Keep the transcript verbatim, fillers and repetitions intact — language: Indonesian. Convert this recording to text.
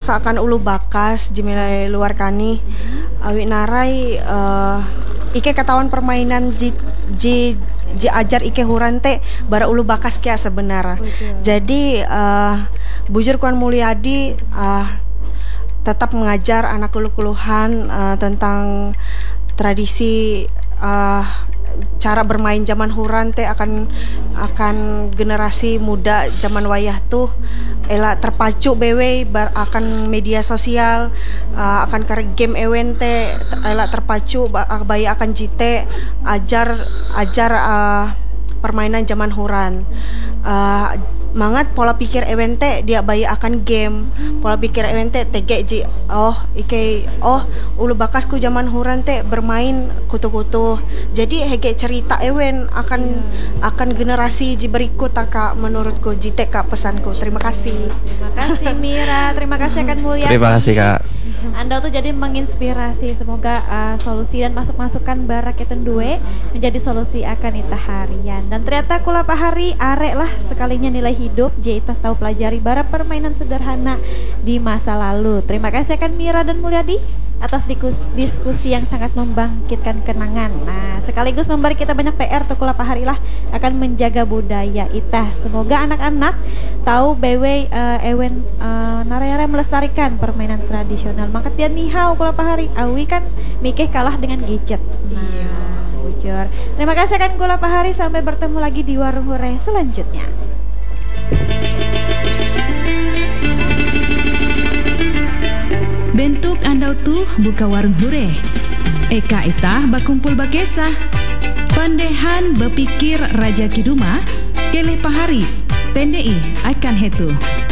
akan ulu bakas jimilai luar kani awi narai uh, ike ketahuan permainan ji ji ji ajar ike huran te bara ulu bakas kia sebenarnya. Jadi uh, bujur Kuan Mulyadi uh, tetap mengajar anak ulu-uluhan uh, tentang tradisi uh, cara bermain zaman huran teh akan akan generasi muda zaman wayah tuh ela terpacu bewe bar akan media sosial uh, akan karena game ewen teh ela terpacu bayi akan jite ajar ajar uh, permainan zaman huran. Uh, mangat pola pikir ewente dia bayi akan game pola pikir ewente tege ji oh ike oh ulu bakasku zaman huran te bermain kutu-kutu jadi hege cerita ewen akan yeah. akan generasi ji berikut kak menurutku jite kak pesanku. Terima kasih. Terima kasih Mira, terima kasih akan Mulia. Terima kasih Kak. Anda tuh jadi menginspirasi. Semoga uh, solusi dan masuk-masukan barak ketun due menjadi solusi akan itah harian. Dan ternyata kula pahari arek lah sekalinya nilai hidup je itah tahu pelajari bara permainan sederhana di masa lalu. Terima kasih akan Mira dan Mulyadi atas dikus, diskusi yang sangat membangkitkan kenangan. Nah, sekaligus memberi kita banyak P R tuh kula pahari lah akan menjaga budaya itah. Semoga anak-anak tahu bewe uh, ewen uh, narayara melestarikan permainan tradisional. Maka tian nihau kula pahari awi kan mikeh kalah dengan gadget. Nah, iya. Bujur. Terima kasih akan kula pahari, sampai bertemu lagi di Warung Hure selanjutnya. Bentuk andau tuh buka warung hure. Eka itah bakumpul bakesa. Pandehan bepikir Raja Kiduma, keleh pahari, tendei akan hetu.